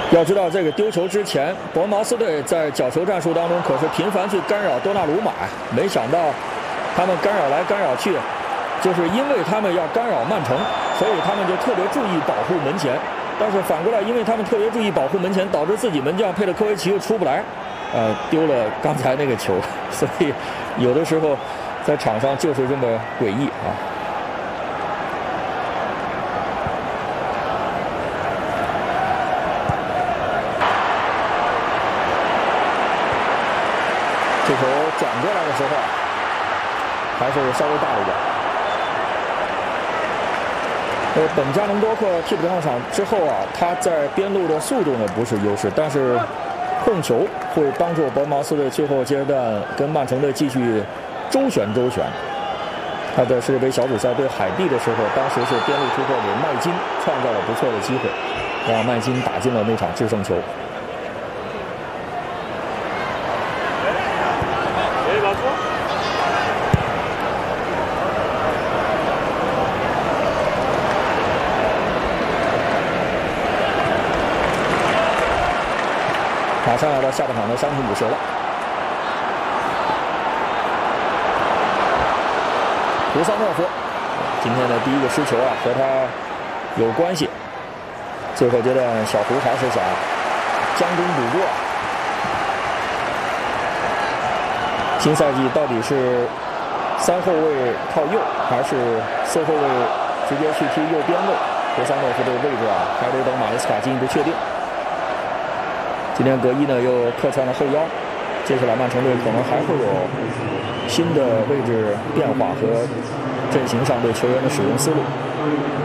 要知道，这个丢球之前，伯恩茅斯队在角球战术当中可是频繁去干扰多纳鲁马，没想到他们干扰来干扰去，就是因为他们要干扰曼城，所以他们就特别注意保护门前。但是反过来，因为他们特别注意保护门前，导致自己门将佩勒科维奇又出不来，丢了刚才那个球。所以有的时候在场上就是这么诡异啊。这球转过来的时候还是稍微大了一点。本加农多克替补上场之后啊，他在边路的速度呢不是优势，但是控球会帮助伯恩茅斯队最后阶段跟曼城队继续周旋。他在世界杯小组赛对海地的时候，当时是边路突破给麦金创造了不错的机会，让麦金打进了那场制胜球。马上要到下半场的伤停补时了。图桑诺夫今天的第一个失球啊，和他有关系。最后阶段，小胡还是想将功补过。新赛季到底是3后卫靠右，还是4后卫直接去踢右边位？图桑诺夫这个位置啊，还得等马雷斯卡进一步确定。今天格伊呢又客串了后腰，接下来曼城队可能还会有新的位置变化和阵型上对球员的使用思路。